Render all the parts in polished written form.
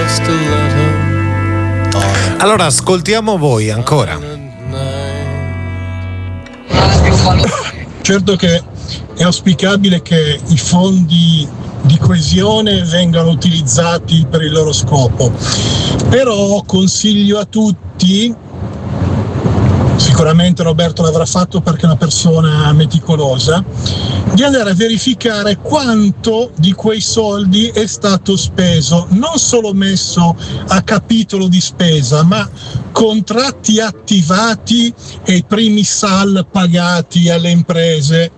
Allora ascoltiamo voi ancora. Certo che è auspicabile che i fondi di coesione vengano utilizzati per il loro scopo, però consiglio a tutti, sicuramente Roberto l'avrà fatto perché è una persona meticolosa, di andare a verificare quanto di quei soldi è stato speso, non solo messo a capitolo di spesa, ma contratti attivati e i primi SAL pagati alle imprese.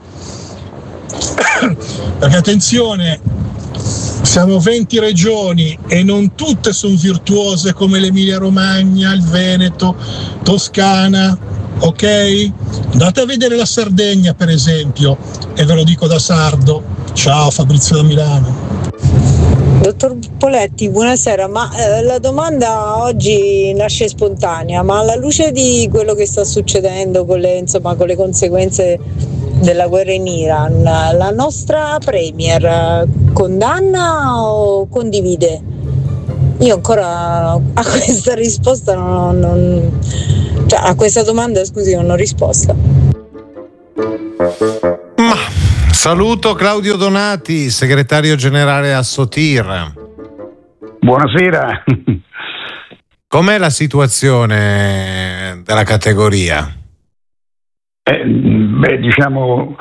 Perché attenzione, siamo 20 regioni e non tutte sono virtuose come l'Emilia Romagna, il Veneto, Toscana, ok? Andate a vedere la Sardegna per esempio, e ve lo dico da sardo. Ciao, Fabrizio da Milano. Dottor Poletti, buonasera, ma la domanda oggi nasce spontanea, ma alla luce di quello che sta succedendo con le conseguenze della guerra in Iran, la nostra Premier condanna o condivide? Io ancora a questa risposta cioè a questa domanda, scusi, non ho risposta. Ma saluto Claudio Donati, segretario generale a Sotir. Buonasera. Com'è la situazione della categoria? Diciamo,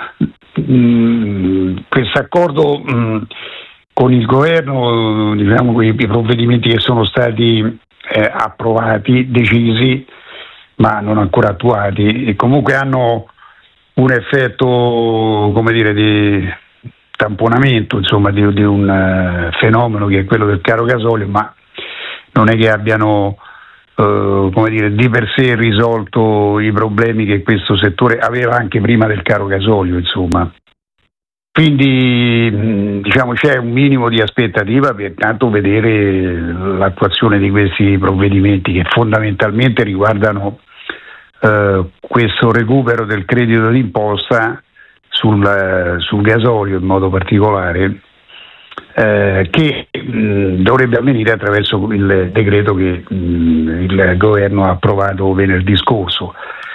questo accordo con il governo, diciamo, i provvedimenti che sono stati approvati, decisi, ma non ancora attuati, e comunque hanno un effetto, come dire, di tamponamento, insomma, di un fenomeno che è quello del caro gasolio, ma non è che abbiano come dire, di per sé risolto i problemi che questo settore aveva anche prima del caro gasolio, insomma. Quindi diciamo c'è un minimo di aspettativa per tanto vedere l'attuazione di questi provvedimenti che fondamentalmente riguardano questo recupero del credito d'imposta sul gasolio in modo particolare, che dovrebbe avvenire attraverso il decreto che il governo ha approvato venerdì scorso.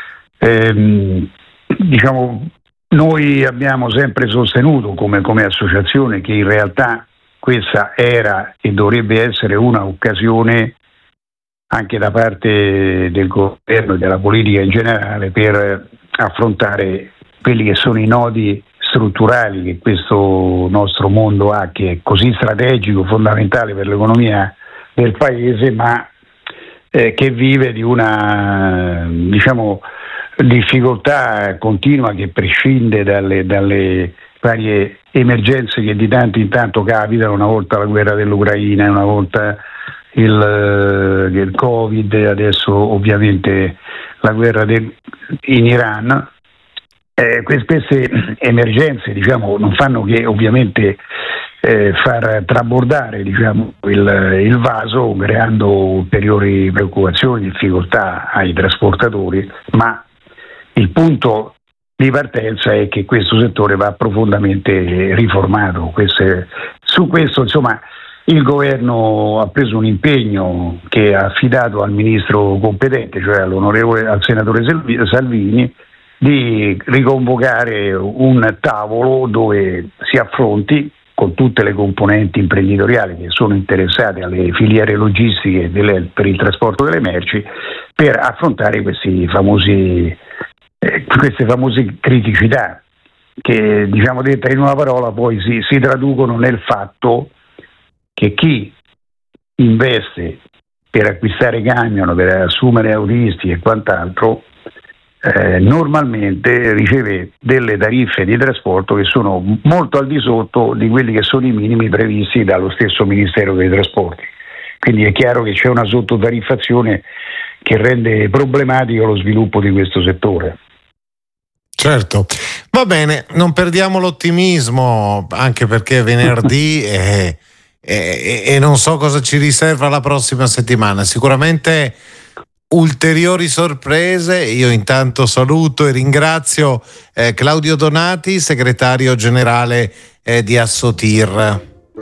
Diciamo, noi abbiamo sempre sostenuto come associazione che in realtà questa era e dovrebbe essere una occasione anche da parte del governo e della politica in generale per affrontare quelli che sono i nodi strutturali che questo nostro mondo ha, che è così strategico, fondamentale per l'economia del paese, ma che vive di una, diciamo, difficoltà continua che prescinde dalle varie emergenze che di tanto in tanto capitano, una volta la guerra dell'Ucraina, una volta il Covid, adesso ovviamente la guerra in Iran. Queste emergenze, diciamo, non fanno che ovviamente far trabordare, diciamo, il vaso, creando ulteriori preoccupazioni, difficoltà ai trasportatori, ma il punto di partenza è che questo settore va profondamente riformato. Su questo, insomma, il governo ha preso un impegno che ha affidato al ministro competente, cioè al senatore Salvini, di riconvocare un tavolo dove si affronti con tutte le componenti imprenditoriali che sono interessate alle filiere logistiche per il trasporto delle merci, per affrontare queste famose criticità che, diciamo, detta in una parola, poi si traducono nel fatto che chi investe per acquistare camion, per assumere autisti e quant'altro, normalmente riceve delle tariffe di trasporto che sono molto al di sotto di quelli che sono i minimi previsti dallo stesso Ministero dei Trasporti. Quindi è chiaro che c'è una sottotariffazione che rende problematico lo sviluppo di questo settore. Certo, va bene, non perdiamo l'ottimismo, anche perché è venerdì e non so cosa ci riserva la prossima settimana. Sicuramente ulteriori sorprese. Io intanto saluto e ringrazio Claudio Donati, segretario generale di Assotir.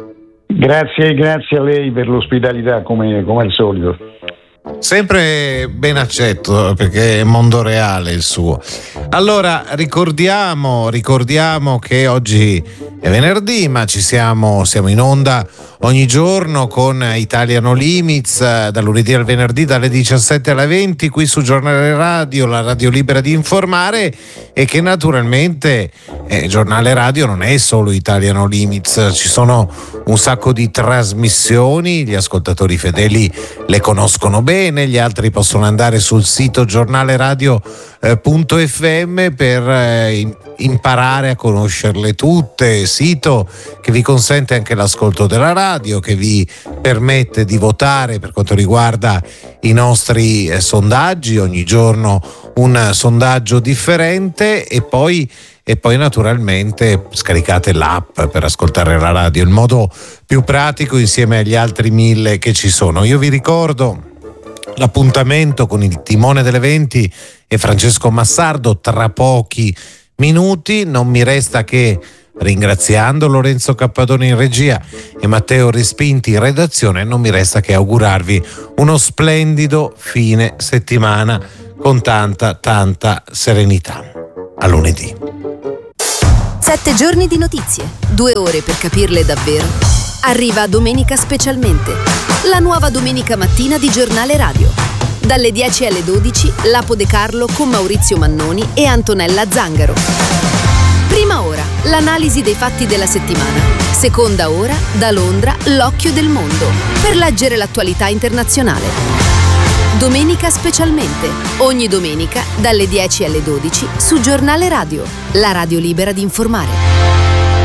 Grazie a lei per l'ospitalità come al solito. Sempre ben accetto, perché è mondo reale il suo. Allora ricordiamo che oggi è venerdì, ma siamo in onda ogni giorno con Italia No Limits, da lunedì al venerdì dalle 17 alle 20 qui su Giornale Radio, la radio libera di informare, e che naturalmente Giornale Radio non è solo Italia No Limits, ci sono un sacco di trasmissioni, gli ascoltatori fedeli le conoscono bene, gli altri possono andare sul sito giornaleradio.fm per imparare a conoscerle tutte, sito che vi consente anche l'ascolto della radio, che vi permette di votare per quanto riguarda i nostri sondaggi, ogni giorno un sondaggio differente, e poi naturalmente scaricate l'app per ascoltare la radio, il modo più pratico insieme agli altri 1000 che ci sono. Io vi ricordo l'appuntamento con il timone delle 20 e Francesco Massardo tra pochi minuti. Non mi resta che, ringraziando Lorenzo Cappadoni in regia e Matteo Respinti in redazione, non mi resta che augurarvi uno splendido fine settimana con tanta serenità. A lunedì. 7 giorni di notizie, 2 ore per capirle davvero. Arriva Domenica Specialmente, la nuova domenica mattina di Giornale Radio. Dalle 10 alle 12, Lapo De Carlo con Maurizio Mannoni e Antonella Zangaro. Prima ora, l'analisi dei fatti della settimana. Seconda ora, da Londra, l'occhio del mondo, per leggere l'attualità internazionale. Domenica Specialmente, ogni domenica dalle 10 alle 12 su Giornale Radio, la radio libera di informare.